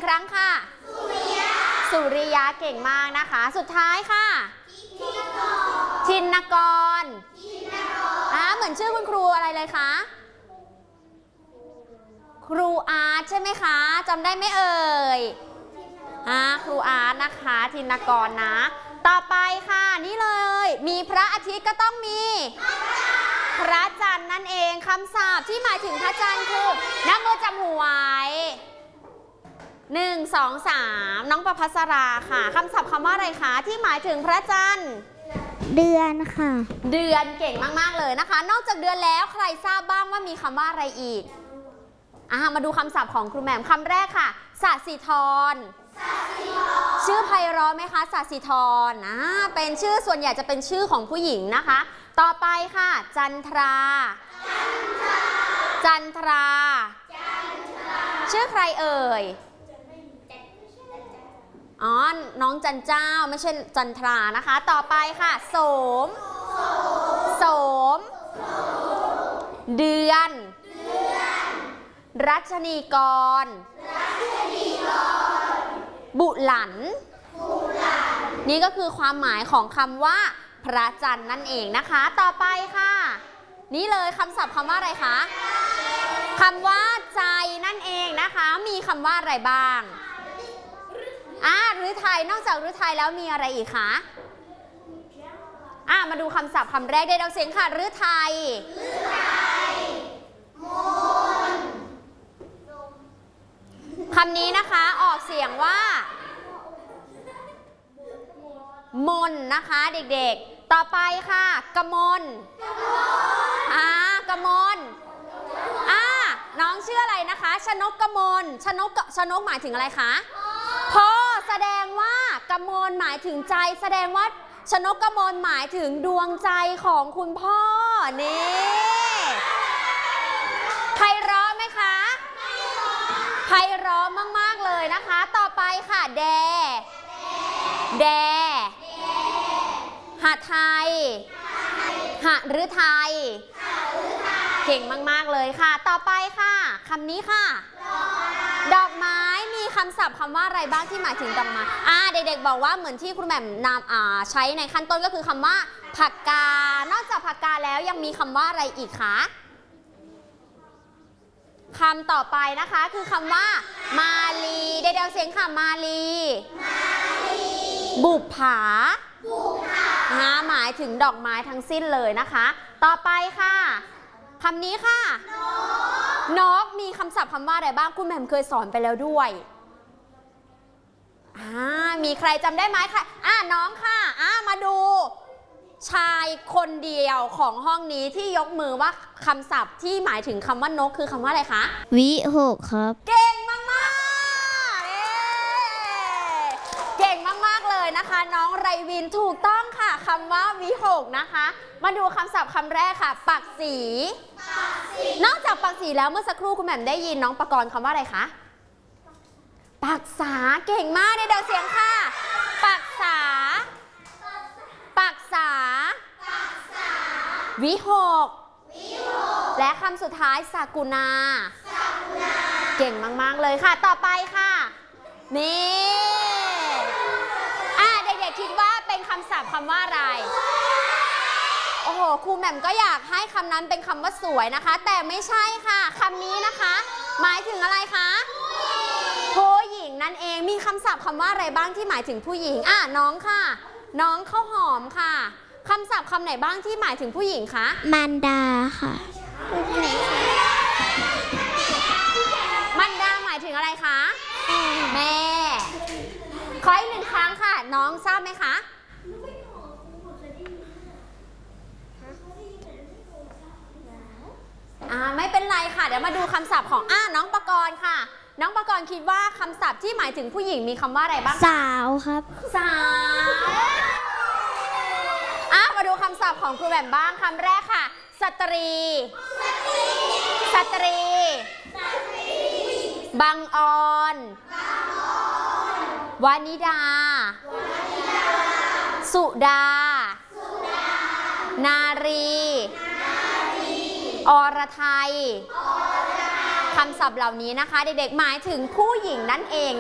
ครั้งค่ะสุริยะเก่งมากนะคะสุดท้ายค่ะธินกรเหมือนชื่อคุณครูอะไรเลยคะครูอาร์ตใช่ไหมคะจำได้ไหมเอ่ยครูอาร์ตนะคะธินกรนะต่อไปค่ะนี่เลยมีพระอาทิตย์ก็ต้องมีพระจันทร์นั่นเองคำศัพท์ที่หมายถึงพระจันทร์คือนักมือจำหัวไว้1 2 3น้องประภัสราค่ะคำศัพท์คำว่าอะไรคะที่หมายถึงพระจันทร์เดือนค่ะเดือนเก่งมากๆเลยนะคะนอกจากเดือนแล้วใครทราบบ้างว่ามีคำว่าอะไรอีกมาดูคำศัพท์ของครูแหม่มคำแรกค่ะสศิธรชื่อไพเราะไหมคะสศิธรเป็นชื่อส่วนใหญ่จะเป็นชื่อของผู้หญิงนะคะต่อไปค่ะจันทราชื่อใครเอ่ยน้องจันเจ้าไม่ใช่จันทรานะคะต่อไปค่ะโสมเดือนรัชนีกรบุหลันนี่ก็คือความหมายของคำว่าพระจันทร์นั่นเองนะคะต่อไปค่ะนี่เลยคำศัพท์คำว่าอะไรคะคำว่าใจนั่นเองนะคะมีคำว่าอะไรบ้างฤทัยนอกจากฤทัยแล้วมีอะไรอีกคะมาดูคำศัพท์คำแรกได้เราเสียงค่ะฤทัยคำนี้นะคะออกเสียงว่ามนนะคะเด็กๆต่อไปค่ะกมลกมลน้องชื่ออะไรนะคะชนกกมลชนกหมายถึงอะไรคะพ่อแสดงว่ากมลหมายถึงใจแสดงว่าชนกกมลหมายถึงดวงใจของคุณพ่อนี่ไพเราะไหมคะไพเราะมากๆเลยนะคะต่อไปค่ะแดหไทยหฤทัยเก่งมากๆเลยค่ะต่อไปค่ะคำนี้ค่ะดอกไม้มีคำศัพท์คำว่าอะไรบ้างที่หมายถึงดอกไม้เด็กๆบอกว่าเหมือนที่คุณแหม่มนำใช้ในขั้นต้นก็คือคำว่าผักกานอกจากผักกาแล้วยังมีคำว่าอะไรอีกคะคำต่อไปนะคะคือคำว่ามาลีเดี๋ยวเสียงค่ะมาลีบุปผาหมายถึงดอกไม้ทั้งสิ้นเลยนะคะต่อไปค่ะคำนี้ค่ะนกมีคำศัพท์คำว่าอะไรบ้างคุณแหม่มเคยสอนไปแล้วด้วยมีใครจำได้ไหมคะน้องค่ะมาดูชายคนเดียวของห้องนี้ที่ยกมือว่าคำศัพท์ที่หมายถึงคำว่านกคือคำว่าอะไรคะวิหกครับเก่งมากๆเก่งมากๆเลยนะคะน้องไรวินถูกต้องค่ะคำว่าวิหกนะคะมาดูคำศัพท์คำแรกค่ะปักสีนอกจากปักสีแล้วเมื่อสักครู่คุณแหม่มได้ยินน้องประกรณ์คำว่าอะไรคะปักษาเก่งมากเดี๋ยวเสียงค่ะปักษาวิหกและคำสุดท้ายสากุณาเก่งมากๆเลยค่ะต่อไปค่ะนี่เด็กๆคิดว่าเป็นคำศัพท์คำว่าอะไรโอ้โหครูแหม่มก็อยากให้คำนั้นเป็นคำว่าสวยนะคะแต่ไม่ใช่ค่ะคำนี้นะคะหมายถึงอะไรคะผู้หญิงนั่นเองมีคำศัพท์คำว่าอะไรบ้างที่หมายถึงผู้หญิงน้องค่ะน้องข้าวหอมค่ะคำศัพท์คำไหนบ้างที่หมายถึงผู้หญิงคะมารดาค่ะมารดาหมายถึงอะไรคะแม่ขออีกหนึ่งครั้งค่ะน้องทราบไหมคะไม่เป็นไรค่ะเดี๋ยวมาดูคำศัพท์ของน้องประกรณ์ค่ะน้องประกรณ์คิดว่าคำศัพท์ที่หมายถึงผู้หญิงมีคำว่าอะไรบ้างสาวครับสาวมาดูคำศัพท์ของครูแหม่มบ้างคำแรกค่ะสตรีบังออนวานิดาสุดานารีอรไทยคำศัพท์เหล่านี้นะคะเด็กๆหมายถึงผู้หญิงนั่นเอง